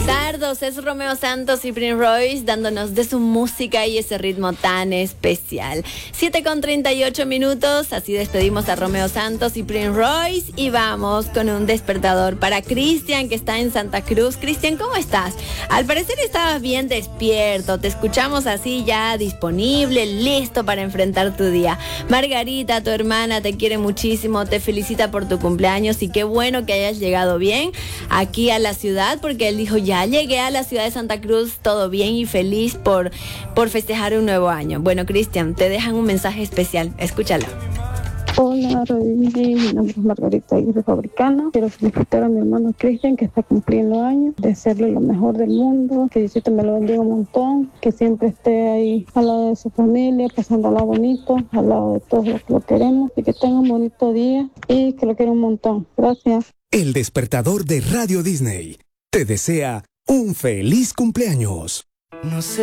Dardos, es Romeo Santos y Prince Royce dándonos de su música y ese ritmo tan especial. 7:38, así despedimos a Romeo Santos y Prince Royce y vamos con un despertador para Cristian, que está en Santa Cruz. Cristian, ¿cómo estás? Al parecer estabas bien despierto, te escuchamos así ya disponible, listo para enfrentar tu día. Margarita, tu hermana, te quiere muchísimo, te felicita por tu cumpleaños y qué bueno que hayas llegado bien aquí a la ciudad, porque él dijo, ya llegué a la ciudad de Santa Cruz, todo bien y feliz por festejar un nuevo año. Bueno, Cristian, te dejan un mensaje especial, escúchalo. Hola, mi nombre es Margarita Aguirre Fabricano. Quiero felicitar a mi hermano Cristian, que está cumpliendo años, desearle lo mejor del mundo, que Diosito me lo bendiga un montón, que siempre esté ahí al lado de su familia, pasándola bonito, al lado de todos los que lo queremos, y que tenga un bonito día y que lo quiero un montón. Gracias. El despertador de Radio Disney te desea un feliz cumpleaños. No sé